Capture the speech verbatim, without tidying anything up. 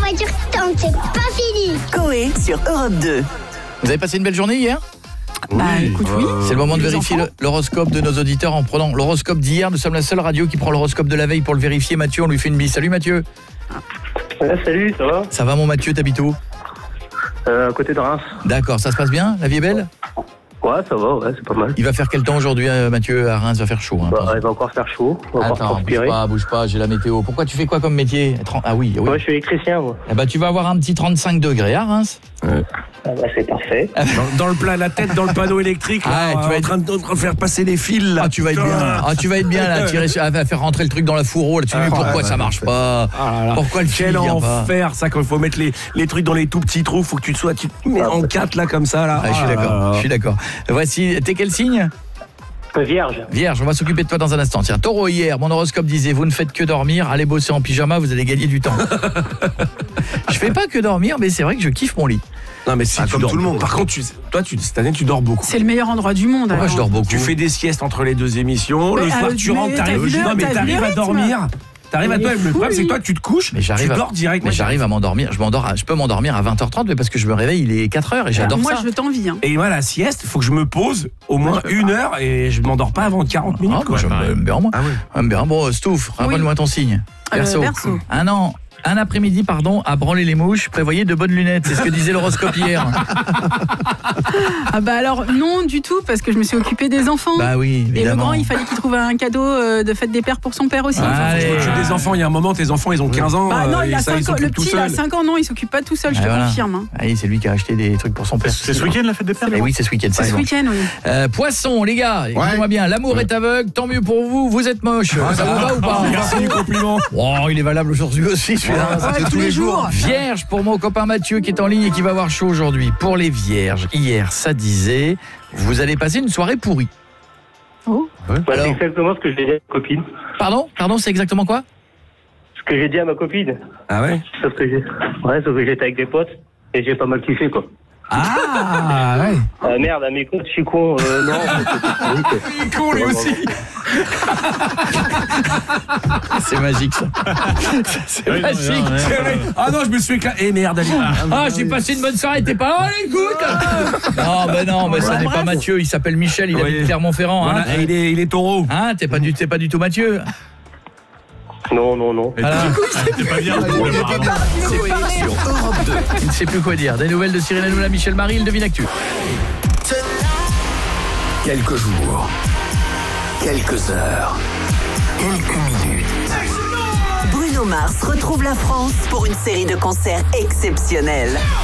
voiture tente, c'est pas fini. Coé sur Europe deux. Vous avez passé une belle journée hier ? Bah écoute, oui. C'est le moment de Les vérifier enfants. le- l'horoscope de nos auditeurs en prenant l'horoscope d'hier. Nous sommes la seule radio qui prend l'horoscope de la veille pour le vérifier. Mathieu, on lui fait une bise. Salut Mathieu. Ouais, salut, ça va? Ça va mon Mathieu, t'habites où ? euh, À côté de Reims. D'accord, ça se passe bien ? La vie est belle ? Ouais, ça va, ouais, c'est pas mal. Il va faire quel temps aujourd'hui euh, Mathieu à Reims ? Il va faire chaud. Hein, Bah, il va encore faire chaud, on va encore Attends, bouge transpirer. pas, bouge pas, j'ai la météo. Pourquoi tu fais quoi comme métier ? Ah oui, oui. Moi, je suis électricien, moi. Eh ben, tu vas avoir un petit trente-cinq degrés à Reims. Ah bah, c'est parfait. Dans, dans le plat, la tête dans le panneau électrique, là, Ah, tu vas en être- train de, en train de faire passer les fils. Là. Ah, tu vas être bien. Ah, tu vas être bien là, tirer, à à faire rentrer le truc dans la fourreau. Là, tu dis mais pourquoi ça marche pas ? Ah là là. Pourquoi le fil Quel vient pas ? enfer, ça, quand il faut mettre les, les trucs dans les tout petits trous, faut que tu te sois tu te mets en quatre là comme ça là. Ah, je suis Ah là d'accord. là. Je suis d'accord. Voici, t'es quel signe ? Vierge. Vierge, on va s'occuper de toi dans un instant. Tiens, Taureau, hier, mon horoscope disait vous ne faites que dormir, allez bosser en pyjama, vous allez gagner du temps. Je fais pas que dormir, mais c'est vrai que je kiffe mon lit. Non mais si Ah, tu comme dors. tout le monde. Par contre, tu, toi, tu, cette année, tu dors beaucoup. C'est le meilleur endroit du monde. Moi, alors. je dors beaucoup. Tu fais des siestes entre les deux émissions. Mais, le soir, euh, tu mais rentres, t'as t'arrives. vu le- Non mais t'as vu t'arrives le à rythme. dormir. T'arrives à Il toi. est Le fou, problème, c'est que lui. toi, tu te couches. Mais j'arrive tu à- dors direct. Mais moi, j'arrive à m'endormir, je m'endors, à- je peux m'endormir à vingt heures trente mais parce que je me réveille, il est quatre heures et j'adore Moi, ça. je t'envie. Hein. Et moi, la sieste, il faut que je me pose au moins une heure et je m'endors pas avant quarante minutes. Ah, quoi. moi, j'aime bien moi. Ah oui. J'aime bien. Bon, Stouff, rappelle-moi ton signe. Euh, Verseau. Verseau. Un an. Un après-midi, pardon, à branler les mouches, prévoyez de bonnes lunettes. C'est ce que disait l'horoscope hier. Ah bah alors non du tout parce que je me suis occupée des enfants. Bah oui, Et le évidemment. grand, il fallait qu'il trouve un cadeau euh, de fête des pères pour son père aussi. Ah, Je allez. m'occupe des enfants, il y a un moment, tes enfants, ils ont quinze ans. Bah non, euh, il et a ça, ils cinq ans. Le s'occupent tout petit, il a seuls. cinq ans, non, il s'occupe pas tout seul, je Ah, te voilà. confirme. Hein. Ah oui, c'est lui qui a acheté des trucs pour son père. C'est ce week-end la fête des pères? Eh oui, c'est ce week-end. C'est ce bon. week-end, oui. Euh, Poisson, les gars, écoutez-moi bien, l'amour est aveugle, tant mieux pour vous, vous êtes moche. Ça vous va ou pas? Merci du compliment. Oh, il est valable aujourd'hui aussi, celui-là. Ouais, C'est tous les jours. Vierge pour mon copain Mathieu qui est en ligne et qui va avoir chaud aujourd'hui. Pour les vierges, hier, ça disait, vous allez passer une soirée pourrie. Oh. Bah, c'est Alors exactement ce que j'ai dit à ma copine. Pardon Pardon, c'est exactement quoi? Ce que j'ai dit à ma copine. Ah ouais? Sauf que j'ai... Ouais, sauf que j'étais avec des potes et j'ai pas mal kiffé, quoi. Ah ouais. Ah merde, mais écoute, je suis con. Euh, non, Il est con lui aussi. C'est magique ça. C'est Oui, non, magique. non, non, C'est vrai. Ah non, je me suis éclaté. Eh merde, allez. Ah, j'ai passé une bonne soirée, t'es pas... Oh, écoute. Non, ben non, mais ça n'est pas Mathieu, il s'appelle Michel, il Oui. habite Clermont-Ferrand. Voilà, Hein, et il est, il est taureau. hein t'es pas, du, t'es pas du tout Mathieu. non, non, non. Voilà. C'est pas bien. Il était bien. Coé sur Europe deux. Il ne sait plus quoi dire. Des nouvelles de Cyril Hanouna, Michel Marie, il devine actu. Quelques jours, quelques heures, quelques minutes. Bruno Mars retrouve la France pour une série de concerts exceptionnels.